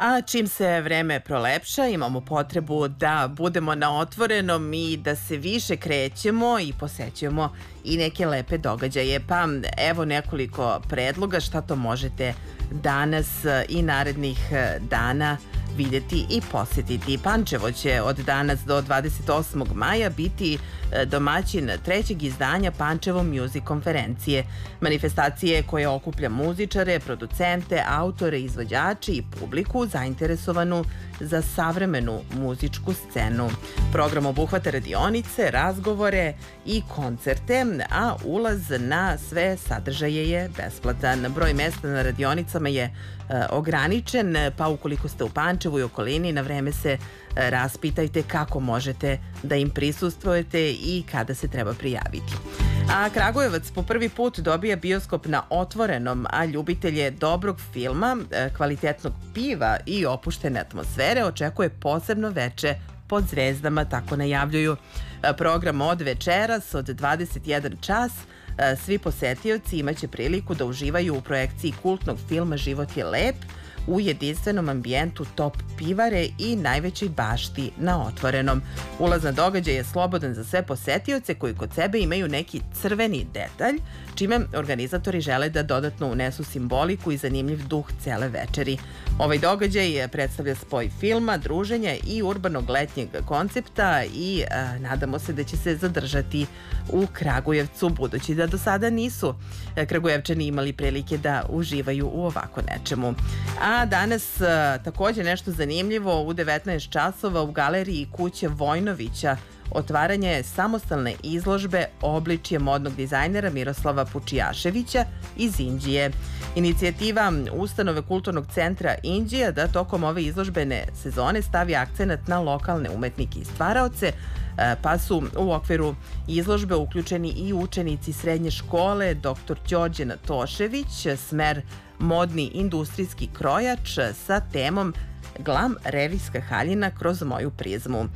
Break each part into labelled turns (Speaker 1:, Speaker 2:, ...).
Speaker 1: A čim se vreme prolepša, imamo potrebu da budemo na otvorenom i da se više krećemo i posećujemo i neke lepe događaje. Pa evo nekoliko predloga šta to možete danas i narednih dana vidjeti i posjetiti. Pančevo će od danas do 28. maja biti domaćin trećeg izdanja Pančevo Music konferencije. Manifestacije koja okuplja muzičare, producente, autore, izvođače i publiku zainteresovanu za savremenu muzičku scenu. Program obuhvata radionice, razgovore i koncerte, a ulaz na sve sadržaje je besplatan. Broj mesta na radionicama je ograničen, pa ukoliko ste u Pančevu i okolini, na vreme se raspitajte kako možete da im prisustvujete i kada se treba prijaviti. A Kragujevac po prvi put dobija bioskop na otvorenom, a ljubitelje dobrog filma, kvalitetnog piva i opuštene atmosfere očekuje posebno veče pod zvezdama, tako najavljuju. Program od večeras od 21 čas svi posetioci imaće priliku da uživaju u projekciji kultnog filma Život je lep u jedinstvenom ambijentu top pivare i najvećoj bašti na otvorenom. Ulaz na događaj je slobodan za sve posetioce koji kod sebe imaju neki crveni detalj, čime organizatori žele da dodatno unesu simboliku i zanimljiv duh cele večeri. Ovaj događaj predstavlja spoj filma, druženja i urbanog letnjeg koncepta i nadamo se da će se zadržati u Kragujevcu, budući da do sada nisu Kragujevčani imali prilike da uživaju u ovako nečemu. A danas također nešto zanimljivo u 19 časova u galeriji kuće Vojnovića otvaranje je samostalne izložbe obličje modnog dizajnera Miroslava Pučijaševića iz Inđije. Inicijativa Ustanove kulturnog centra Inđija da tokom ove izložbene sezone stavi akcenat na lokalne umetnike i stvaraoce, pa su u okviru izložbe uključeni i učenici srednje škole dr. Đorđe Natošević, smer modni industrijski krojač sa temom Glam revijska haljina kroz moju prizmu.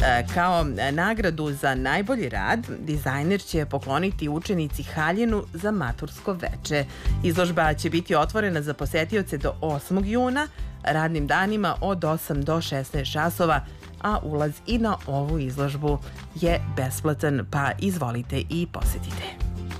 Speaker 1: Kao nagradu za najbolji rad, dizajner će pokloniti učenici haljinu za matursko veče. Izložba će biti otvorena za posetioce do 8. juna, radnim danima od 8 do 16 časova, a ulaz i na ovu izložbu je besplatan, pa izvolite i posetite.